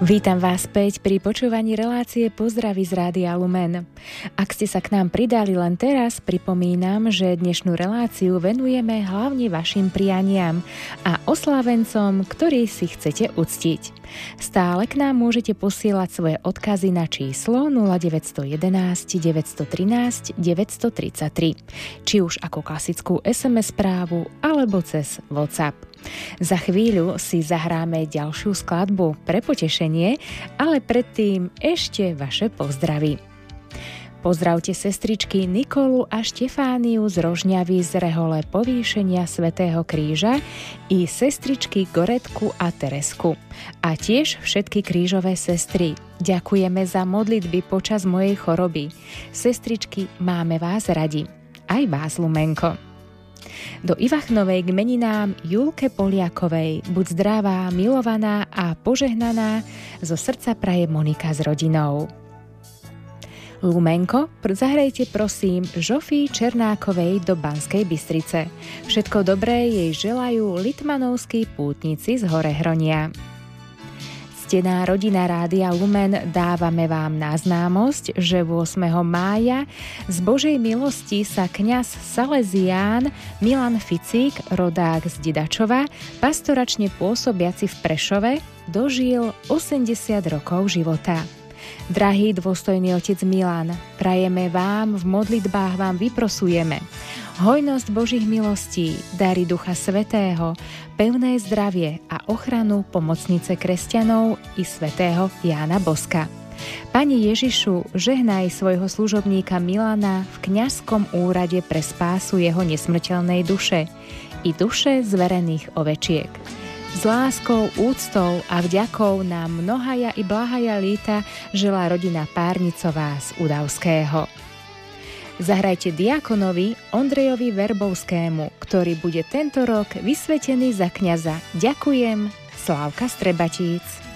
Vítam vás späť pri počúvaní relácie Pozdravy z Rádia Lumen. Ak ste sa k nám pridali len teraz, pripomínam, že dnešnú reláciu venujeme hlavne vašim prianiam a oslávencom, ktorých si chcete uctiť. Stále k nám môžete posielať svoje odkazy na číslo 0911 913 933, či už ako klasickú SMS správu alebo cez WhatsApp. Za chvíľu si zahráme ďalšiu skladbu pre potešenie, ale predtým ešte vaše pozdravy. Pozdravte sestričky Nikolu a Štefániu z Rožňavy z Rehole Povýšenia Svätého Kríža i sestričky Goretku a Teresku. A tiež všetky krížové sestry. Ďakujeme za modlitby počas mojej choroby. Sestričky, máme vás radi. Aj vás, Lumenko. Do Ivachnovej k meninám Julke Poliakovej buď zdravá, milovaná a požehnaná, zo srdca praje Monika s rodinou. Lumenko, zahrajte prosím Žofii Černákovej do Banskej Bystrice. Všetko dobré jej želajú litmanovskí pútnici z Horehronia. Ctená rodina Rádia Lumen, dávame vám na známosť, že 8. mája z Božej milosti sa kňaz Salesián Milan Ficík, rodák z Didačova, pastoračne pôsobiaci v Prešove, dožil 80 rokov života. Drahý dôstojný otec Milan, prajeme vám, v modlitbách vám vyprosujeme hojnosť Božích milostí, dary Ducha Svätého, pevné zdravie a ochranu pomocnice kresťanov i svätého Jána Boska. Pane Ježišu, žehnaj svojho služobníka Milana v kňazskom úrade pre spásu jeho nesmrteľnej duše i duše zverených ovečiek. S láskou, úctou a vďakou na mnohaja i blahaja líta želá rodina Párnicová z Udavského. Zahrajte diakonovi Ondrejovi Verbovskému, ktorý bude tento rok vysvetený za kňaza. Ďakujem, Slávka Strebatíc.